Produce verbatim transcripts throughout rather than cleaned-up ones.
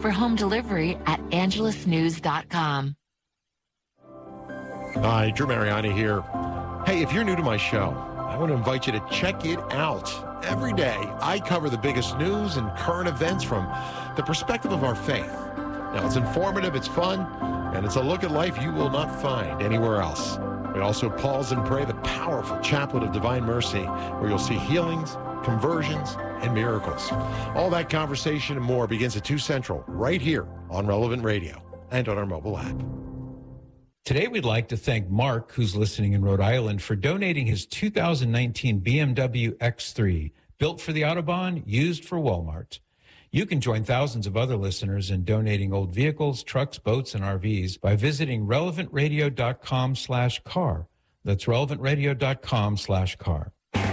for home delivery at angelus news dot com. Hi, Drew Mariani here. Hey, if you're new to my show, I want to invite you to check it out. Every day, I cover the biggest news and current events from the perspective of our faith. Now, it's informative, it's fun, and it's a look at life you will not find anywhere else. We also pause and pray the powerful chaplet of divine mercy, where you'll see healings, conversions, and miracles. All that conversation and more begins at two Central, right here on Relevant Radio and on our mobile app. Today, we'd like to thank Mark, who's listening in Rhode Island, for donating his two thousand nineteen B M W X three, built for the Autobahn, used for Walmart. You can join thousands of other listeners in donating old vehicles, trucks, boats, and R Vs by visiting relevant radio dot com slash car. That's relevant radio dot com slash car.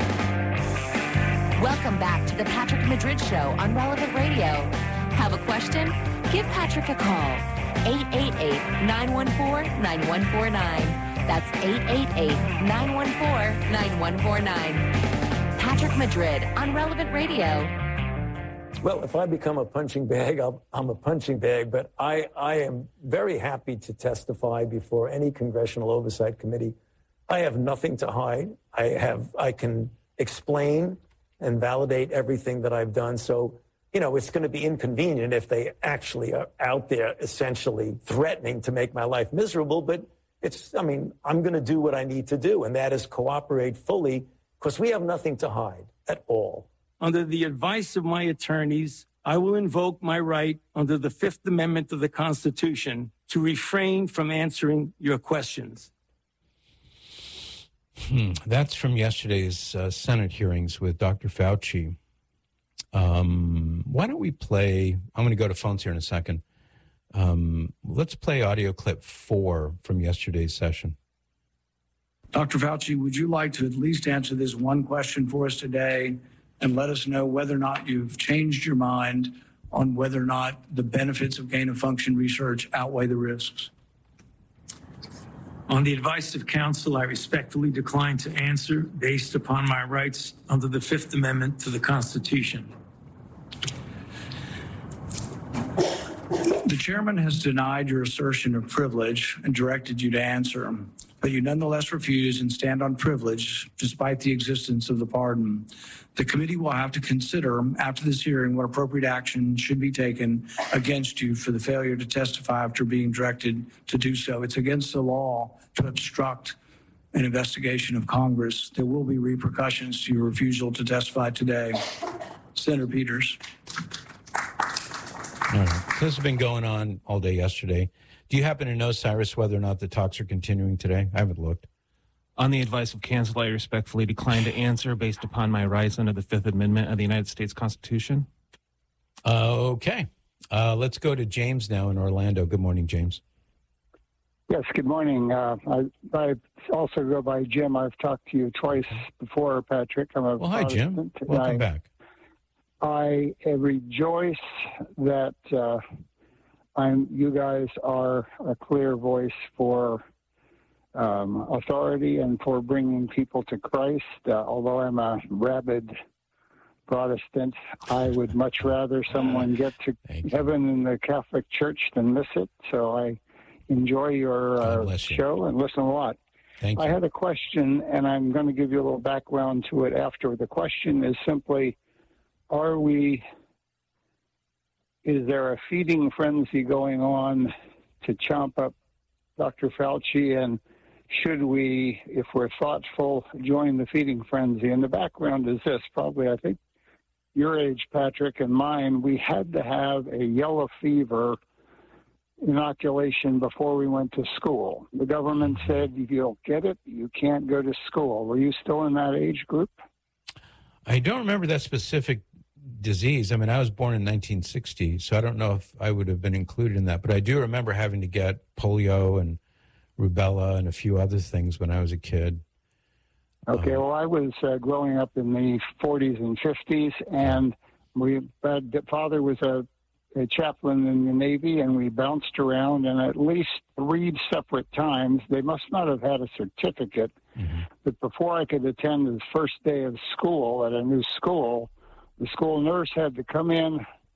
Welcome back to the Patrick Madrid Show on Relevant Radio. Have a question? Give Patrick a call. eight eight eight, nine one four, nine one four nine. That's eight eight eight, nine one four, nine one four nine. Patrick Madrid on Relevant Radio. Well, if I become a punching bag, I'll, I'm a punching bag, but I, I am very happy to testify before any Congressional Oversight Committee. I have nothing to hide. I have, I can explain and validate everything that I've done. So, you know, it's going to be inconvenient if they actually are out there essentially threatening to make my life miserable. But it's, I mean, I'm going to do what I need to do, and that is cooperate fully, because we have nothing to hide at all. Under the advice of my attorneys, I will invoke my right under the Fifth Amendment of the Constitution to refrain from answering your questions. Hmm. That's from yesterday's uh, Senate hearings with Doctor Fauci. Um, why don't we play, I'm going to go to phones here in a second. Um, let's play audio clip four from yesterday's session. Doctor Fauci, would you like to at least answer this one question for us today and let us know whether or not you've changed your mind on whether or not the benefits of gain-of-function research outweigh the risks? On the advice of counsel, I respectfully decline to answer based upon my rights under the Fifth Amendment to the Constitution. The chairman has denied your assertion of privilege and directed you to answer, but you nonetheless refuse and stand on privilege despite the existence of the pardon. The committee will have to consider after this hearing what appropriate action should be taken against you for the failure to testify after being directed to do so. It's against the law to obstruct an investigation of Congress. There will be repercussions to your refusal to testify today. Senator Peters. All right. So this has been going on all day yesterday. Do you happen to know, Cyrus, whether or not the talks are continuing today? I haven't looked. On the advice of counsel, I respectfully decline to answer based upon my rights under the Fifth Amendment of the United States Constitution. Uh, okay. Uh, let's go to James now in Orlando. Good morning, James. Yes, good morning. Uh, I, I also go by Jim. I've talked to you twice before, Patrick. I'm a well, hi, Jim. Protestant. Welcome I, back. I rejoice that uh, I'm. You guys are a clear voice for um, authority and for bringing people to Christ. Uh, although I'm a rabid Protestant, I would much rather someone get to heaven in the Catholic Church than miss it. So I enjoy your uh, show and listen a lot. Thank you. I had a question, and I'm going to give you a little background to it after. The question is simply, are we, is there a feeding frenzy going on to chomp up Doctor Fauci, and should we, if we're thoughtful, join the feeding frenzy? And the background is this, probably, I think, your age, Patrick, and mine, we had to have a yellow fever inoculation before we went to school. The government said, if you don't get it, you can't go to school. Were you still in that age group? I don't remember that specific disease. I mean, I was born in nineteen sixty, so I don't know if I would have been included in that. But I do remember having to get polio and rubella and a few other things when I was a kid. Okay, um, well, I was uh, growing up in the forties and fifties, and we had, father was a, a chaplain in the Navy, and we bounced around, and at least three separate times, they must not have had a certificate, mm-hmm. but before I could attend the first day of school at a new school, the school nurse had to come in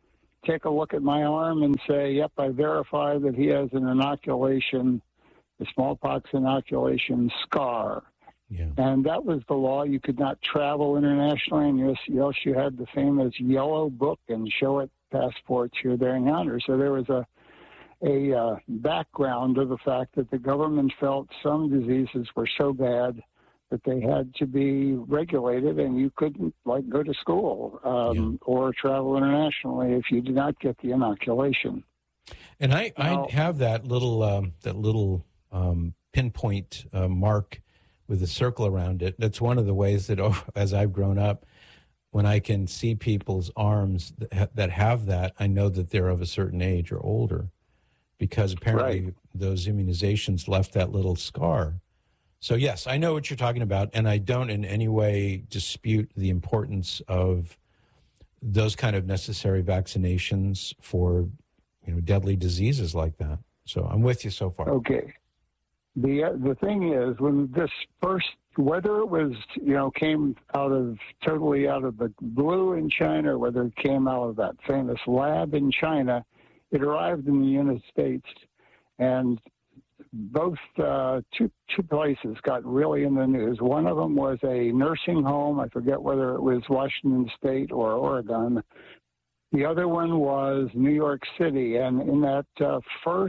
take a look at my arm and say, yep, I verify that he has an inoculation, a smallpox inoculation scar. Yeah. And that was the law. You could not travel internationally, and yes, yes, you had the famous yellow book and show it passports here, there, and yonder. So there was a a uh, background of the fact that the government felt some diseases were so bad that they had to be regulated, and you couldn't, like, go to school um, yeah. or travel internationally if you did not get the inoculation. And I, now, I have that little um, that little um, pinpoint uh, mark with a circle around it. That's one of the ways that, oh, as I've grown up, when I can see people's arms that, ha- that have that, I know that they're of a certain age or older, because apparently right. those immunizations left that little scar. So, yes, I know what you're talking about, and I don't in any way dispute the importance of those kind of necessary vaccinations for, you know, deadly diseases like that. So I'm with you so far. Okay. The uh, the thing is, when this first, whether it was, you know, came out of, totally out of the blue in China, or whether it came out of that famous lab in China, it arrived in the United States, and both uh, two two places got really in the news. One of them was a nursing home. I forget whether it was Washington State or Oregon. The other one was New York City, and in that uh, first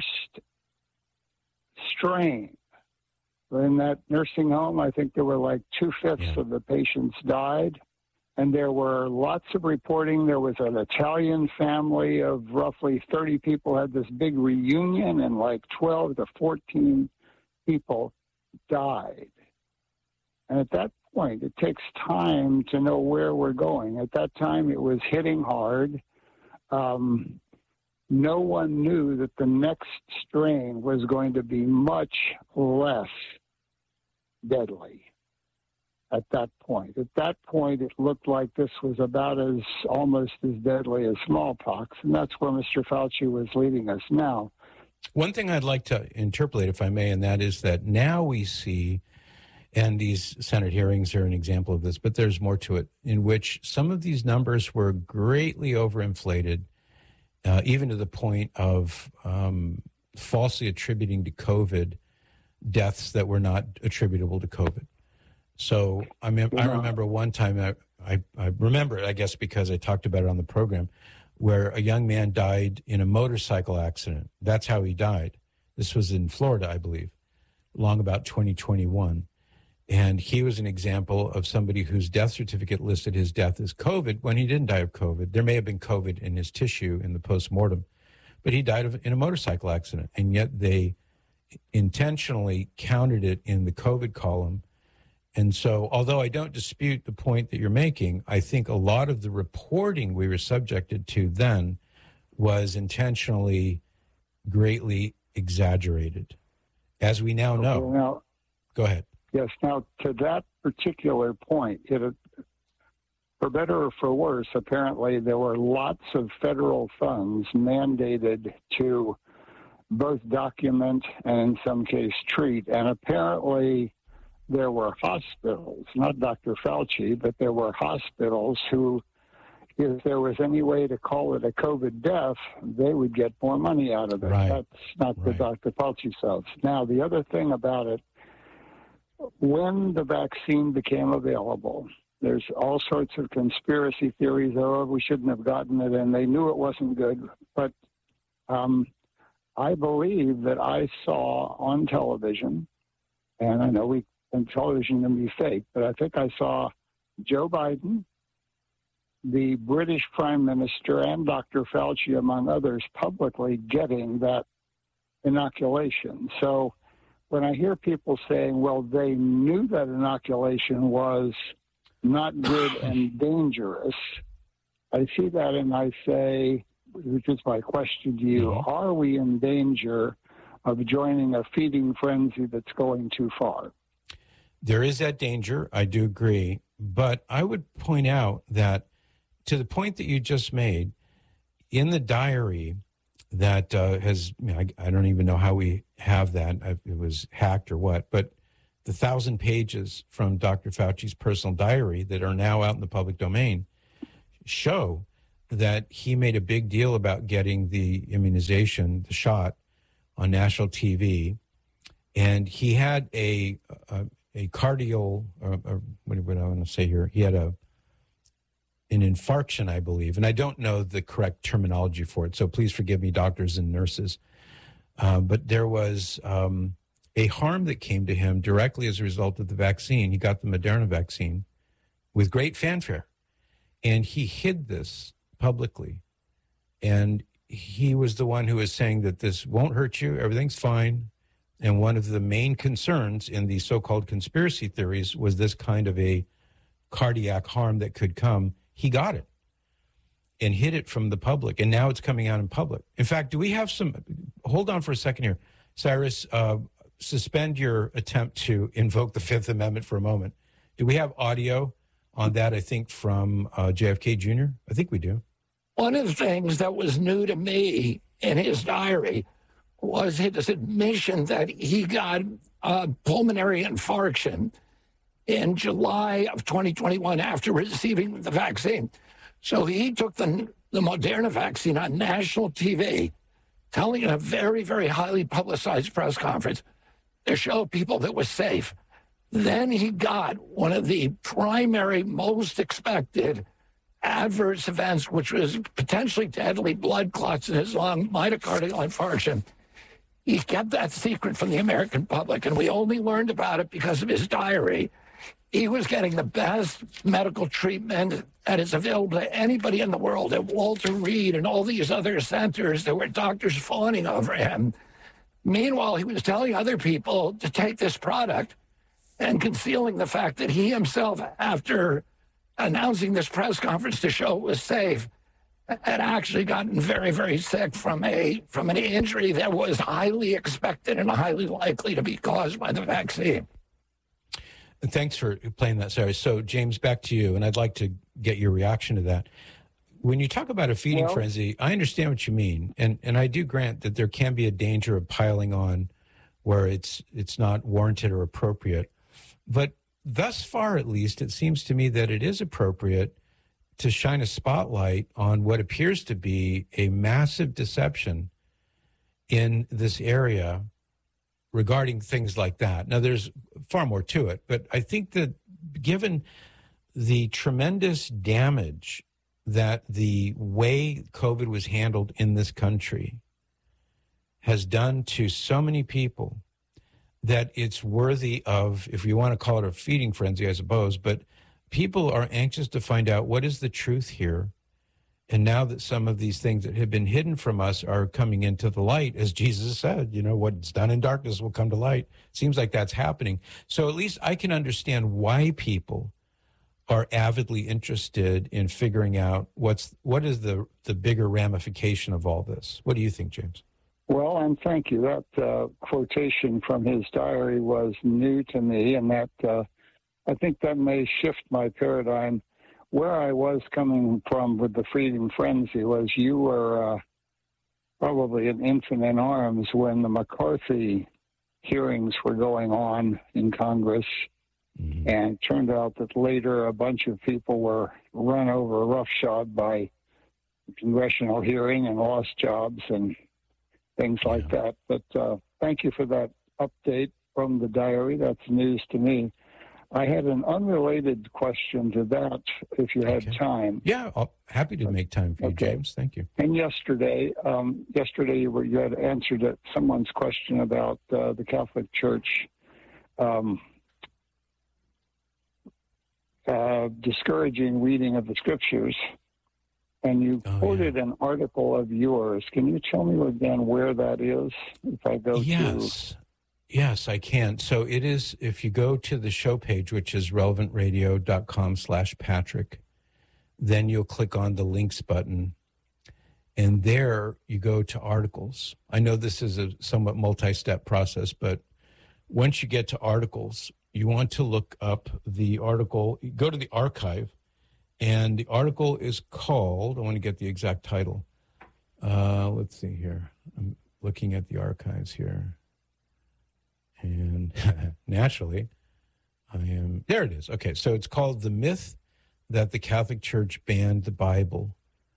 strain, in that nursing home, I think there were like two-fifths yeah. of the patients died. And there were lots of reporting. There was an Italian family of roughly thirty people had this big reunion, and like twelve to fourteen people died. And at that point, it takes time to know where we're going. At that time, it was hitting hard. Um, no one knew that the next strain was going to be much less deadly. At that point. At that point, it looked like this was about as almost as deadly as smallpox, and that's where Mister Fauci was leading us now. One thing I'd like to interpolate, if I may, and that is that now we see, and these Senate hearings are an example of this, but there's more to it, in which some of these numbers were greatly overinflated, uh, even to the point of um, falsely attributing to COVID deaths that were not attributable to COVID. So I, mem- I remember one time, I, I, I remember it, I guess, because I talked about it on the program, where a young man died in a motorcycle accident. That's how he died. This was in Florida, I believe, long about twenty twenty-one. And he was an example of somebody whose death certificate listed his death as COVID when he didn't die of COVID. There may have been COVID in his tissue in the postmortem, but he died of, in a motorcycle accident. And yet they intentionally counted it in the COVID column. And so, although I don't dispute the point that you're making, I think a lot of the reporting we were subjected to then was intentionally greatly exaggerated, as we now know. Okay, now, go ahead. Yes, now to that particular point, it, for better or for worse, apparently there were lots of federal funds mandated to both document and in some case treat, and apparently there were hospitals, not Doctor Fauci, but there were hospitals who, if there was any way to call it a COVID death, they would get more money out of it. Right. That's not right. the Doctor Fauci stuff. Now, the other thing about it, when the vaccine became available, there's all sorts of conspiracy theories, oh, we shouldn't have gotten it, and they knew it wasn't good. But um, I believe that I saw on television, and I know we and television can be fake, but I think I saw Joe Biden, the British Prime Minister, and Doctor Fauci, among others, publicly getting that inoculation. So when I hear people saying, well, they knew that inoculation was not good and dangerous, I see that and I say, which is my question to you, mm-hmm. are we in danger of joining a feeding frenzy that's going too far? There is that danger. I do agree. But I would point out that to the point that you just made, in the diary that uh, has, I, I don't even know how we have that. It was hacked or what. But the thousand pages from Doctor Fauci's personal diary that are now out in the public domain show that he made a big deal about getting the immunization, the shot, on national T V, and he had a a, a cardio, or, or what do I want to say here? He had a an infarction, I believe, and I don't know the correct terminology for it, so please forgive me, doctors and nurses. Uh, but there was um, a harm that came to him directly as a result of the vaccine. He got the Moderna vaccine with great fanfare, and he hid this publicly. And he was the one who was saying that this won't hurt you, everything's fine. And one of the main concerns in the so-called conspiracy theories was this kind of a cardiac harm that could come. He got it and hid it from the public, and now it's coming out in public. In fact, do we have some, hold on for a second here. Cyrus, uh, suspend your attempt to invoke the Fifth Amendment for a moment. Do we have audio on that, I think, from uh, J F K Junior? I think we do. One of the things that was new to me in his diary was his admission that he got a pulmonary infarction in July of twenty twenty-one after receiving the vaccine. So he took the, the Moderna vaccine on national T V, telling in a very, very highly publicized press conference to show people that was safe. Then he got one of the primary, most expected adverse events, which was potentially deadly blood clots in his lung, myocardial infarction. He kept that secret from the American public, and we only learned about it because of his diary. He was getting the best medical treatment that is available to anybody in the world at Walter Reed and all these other centers. There were doctors fawning over him. Meanwhile, he was telling other people to take this product and concealing the fact that he himself, after announcing this press conference to show it was safe, had actually gotten very, very sick from a from an injury that was highly expected and highly likely to be caused by the vaccine. Thanks for playing that, Sarah. So, James, back to you, and I'd like to get your reaction to that. When you talk about a feeding well, frenzy, I understand what you mean, and and I do grant that there can be a danger of piling on where it's it's not warranted or appropriate. But thus far, at least, it seems to me that it is appropriate to shine a spotlight on what appears to be a massive deception in this area regarding things like that. Now, there's far more to it, but I think that given the tremendous damage that the way COVID was handled in this country has done to so many people, that it's worthy of, if you want to call it a feeding frenzy, I suppose, but people are anxious to find out what is the truth here. And now that some of these things that have been hidden from us are coming into the light, as Jesus said, you know, what's done in darkness will come to light. Seems like that's happening. So at least I can understand why people are avidly interested in figuring out what's what is the, the bigger ramification of all this. What do you think, James? Well, and thank you. That uh, quotation from his diary was new to me, and that uh, I think that may shift my paradigm. Where I was coming from with the freedom frenzy was you were uh, probably an infant in arms when the McCarthy hearings were going on in Congress. Mm-hmm. And it turned out that later a bunch of people were run over roughshod by a congressional hearing and lost jobs and things like yeah. that. But uh, thank you for that update from the diary. That's news to me. I had an unrelated question to that, if you had okay. time. Yeah, I'm happy to make time for you, okay. James. Thank you. And yesterday, um, yesterday you, were, you had answered someone's question about uh, the Catholic Church um, uh, discouraging reading of the Scriptures, and you oh, quoted yeah. an article of yours. Can you tell me again where that is? If I go yes. to... Yes, I can. So it is, if you go to the show page, which is relevantradio.com slash Patrick, then you'll click on the links button. And there you go to articles. I know this is a somewhat multi-step process, but once you get to articles, you want to look up the article, go to the archive, and the article is called, I want to get the exact title. Uh, let's see here. I'm looking at the archives here. And naturally, I am, there it is. Okay, so it's called The Myth That the Catholic Church Banned the Bible.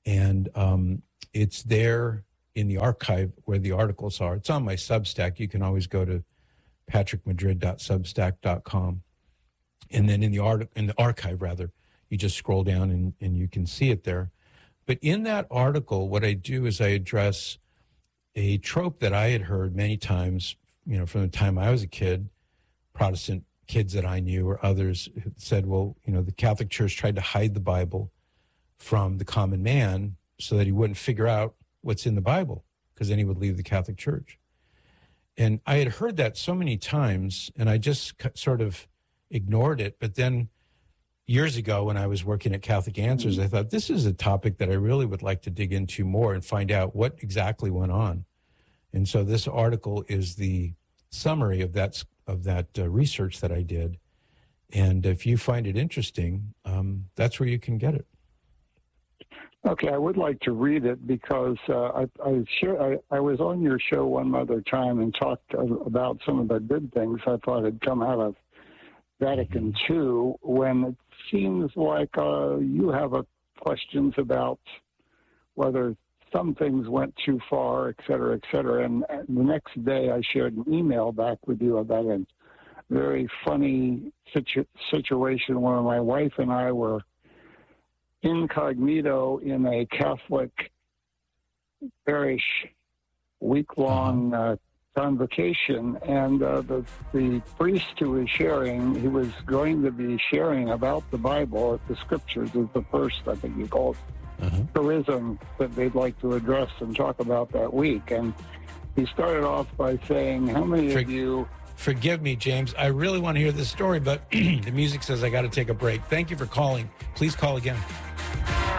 And um, it's there in the archive where the articles are. It's on my Substack. You can always go to patrick madrid dot substack dot com. And then in the art in the archive, rather, you just scroll down and, and you can see it there. But in that article, what I do is I address a trope that I had heard many times, you know, from the time I was a kid, Protestant kids that I knew or others who said, well, you know, the Catholic Church tried to hide the Bible from the common man so that he wouldn't figure out what's in the Bible, because then he would leave the Catholic Church. And I had heard that so many times, and I just sort of ignored it. But then years ago, when I was working at Catholic Answers, I thought this is a topic that I really would like to dig into more and find out what exactly went on. And so this article is the summary of that of that uh, research that I did. And if you find it interesting, um, that's where you can get it. Okay, I would like to read it because uh, I I, sure, I I was on your show one other time and talked about some of the good things I thought had come out of Vatican Two, when it seems like uh, you have a, questions about whether some things went too far, et cetera, et cetera. And the next day I shared an email back with you about a very funny situ- situation where my wife and I were incognito in a Catholic parish week-long uh, convocation, and uh, the, the priest who was sharing, he was going to be sharing about the Bible, the scriptures is the first, I think he called it, uh-huh. charism that they'd like to address and talk about that week. And he started off by saying, how many For- of you... Forgive me, James. I really want to hear this story, but the music says I got to take a break. Thank you for calling. Please call again.